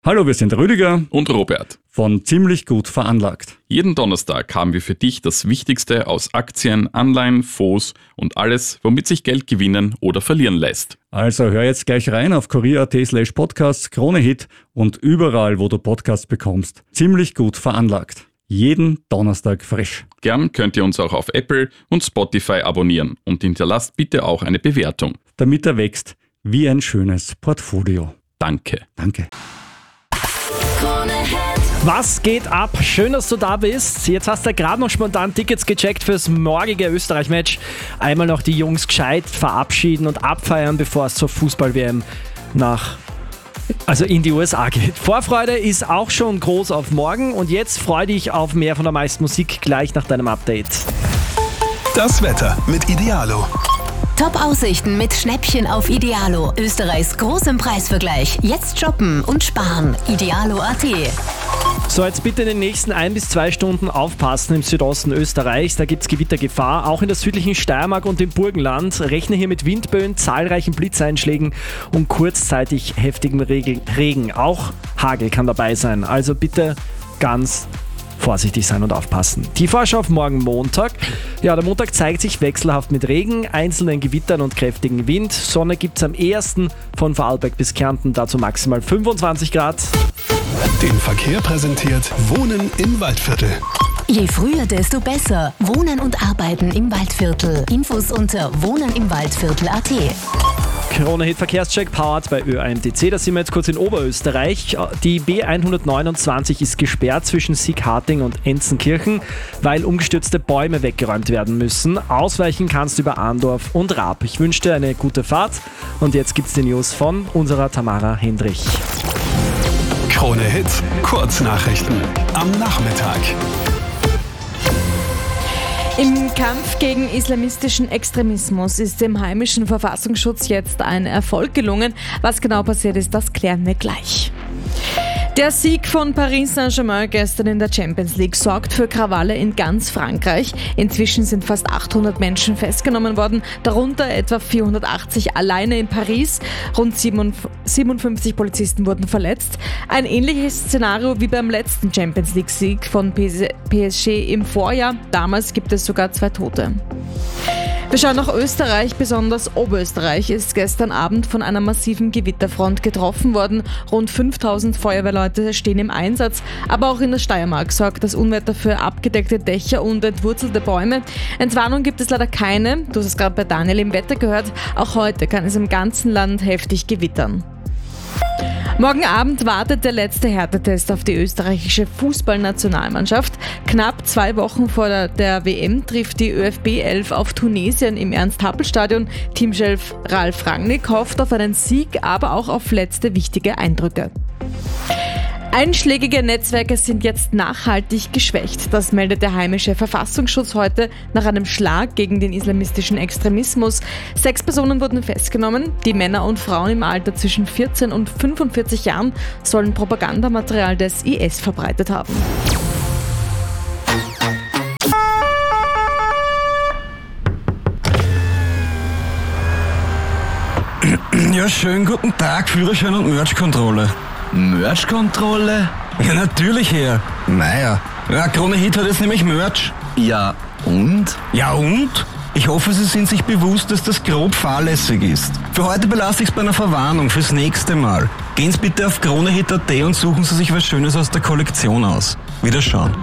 Hallo, wir sind Rüdiger und Robert von Ziemlich gut veranlagt. Jeden Donnerstag haben wir für dich das Wichtigste aus Aktien, Anleihen, Fonds und alles, womit sich Geld gewinnen oder verlieren lässt. Also hör jetzt gleich rein auf kurier.at/podcasts, Krone-Hit und überall, wo du Podcasts bekommst. Ziemlich gut veranlagt. Jeden Donnerstag frisch. Gern könnt ihr uns auch auf Apple und Spotify abonnieren und hinterlasst bitte auch eine Bewertung. Damit er wächst wie ein schönes Portfolio. Danke. Danke. Was geht ab? Schön, dass du da bist. Jetzt hast du gerade noch spontan Tickets gecheckt fürs morgige Österreich-Match. Einmal noch die Jungs gescheit verabschieden und abfeiern, bevor es zur Fußball-WM in die USA geht. Vorfreude ist auch schon groß auf morgen und jetzt freu dich auf mehr von der meisten Musik gleich nach deinem Update. Das Wetter mit Idealo. Top-Aussichten mit Schnäppchen auf Idealo. Österreichs großem Preisvergleich. Jetzt shoppen und sparen. Idealo.at. So, jetzt bitte in den nächsten 1 bis 2 Stunden aufpassen im Südosten Österreichs. Da gibt es Gewittergefahr. Auch in der südlichen Steiermark und im Burgenland. Rechne hier mit Windböen, zahlreichen Blitzeinschlägen und kurzzeitig heftigem Regen. Auch Hagel kann dabei sein. Also bitte ganz vorsichtig sein und aufpassen. Die Vorschau auf morgen Montag. Ja, der Montag zeigt sich wechselhaft mit Regen, einzelnen Gewittern und kräftigem Wind. Sonne gibt es am ehesten von Vorarlberg bis Kärnten, dazu maximal 25 Grad. Den Verkehr präsentiert Wohnen im Waldviertel. Je früher, desto besser. Wohnen und Arbeiten im Waldviertel. Infos unter wohnenimwaldviertel.at. Krone-Hit Verkehrscheck powered bei ÖAMTC. Da sind wir jetzt kurz in Oberösterreich. Die B129 ist gesperrt zwischen Siegharting und Enzenkirchen, weil umgestürzte Bäume weggeräumt werden müssen. Ausweichen kannst du über Ahndorf und Raab. Ich wünsche dir eine gute Fahrt und jetzt gibt's die News von unserer Tamara Hendrich. Krone-Hit Kurznachrichten am Nachmittag. Im Kampf gegen islamistischen Extremismus ist dem heimischen Verfassungsschutz jetzt ein Erfolg gelungen. Was genau passiert ist, das klären wir gleich. Der Sieg von Paris Saint-Germain gestern in der Champions League sorgt für Krawalle in ganz Frankreich. Inzwischen sind fast 800 Menschen festgenommen worden, darunter etwa 480 alleine in Paris. Rund 57 Polizisten wurden verletzt. Ein ähnliches Szenario wie beim letzten Champions League-Sieg von PSG im Vorjahr. Damals gibt es sogar 2 Tote. Wir schauen nach Österreich, besonders Oberösterreich ist gestern Abend von einer massiven Gewitterfront getroffen worden. Rund 5000 Feuerwehrleute stehen im Einsatz, aber auch in der Steiermark sorgt das Unwetter für abgedeckte Dächer und entwurzelte Bäume. Entwarnung gibt es leider keine, du hast es gerade bei Daniel im Wetter gehört, auch heute kann es im ganzen Land heftig gewittern. Morgen Abend wartet der letzte Härtetest auf die österreichische Fußballnationalmannschaft. Knapp 2 Wochen vor der WM trifft die ÖFB 11 auf Tunesien im Ernst-Happel-Stadion. Teamchef Ralf Rangnick hofft auf einen Sieg, aber auch auf letzte wichtige Eindrücke. Einschlägige Netzwerke sind jetzt nachhaltig geschwächt. Das meldet der heimische Verfassungsschutz heute nach einem Schlag gegen den islamistischen Extremismus. 6 Personen wurden festgenommen. Die Männer und Frauen im Alter zwischen 14 und 45 Jahren sollen Propagandamaterial des IS verbreitet haben. Ja, schönen guten Tag, Führerschein und Merch-Kontrolle. Merch-Kontrolle? Ja, natürlich, Herr. Naja, Krone-Hit hat jetzt nämlich Merch. Ja, und? Ja, und? Ich hoffe, Sie sind sich bewusst, dass das grob fahrlässig ist. Für heute belasse ich es bei einer Verwarnung fürs nächste Mal. Gehen Sie bitte auf Krone-Hit.at und suchen Sie sich was Schönes aus der Kollektion aus. Wiederschauen.